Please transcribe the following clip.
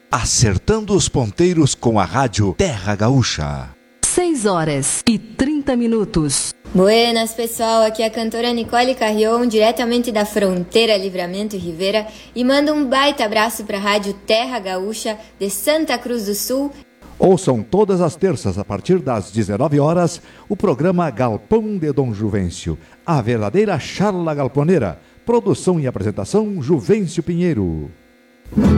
Acertando os ponteiros com a rádio Terra Gaúcha. 6h30. Buenas, pessoal, aqui é a cantora Nicole Carrion, diretamente da fronteira Livramento e Rivera, e mando um baita abraço para a rádio Terra Gaúcha de Santa Cruz do Sul. Ouçam todas as terças, a partir das 19 horas, o programa Galpão de Dom Juvencio, a verdadeira charla galponeira. Produção e apresentação, Juvencio Pinheiro.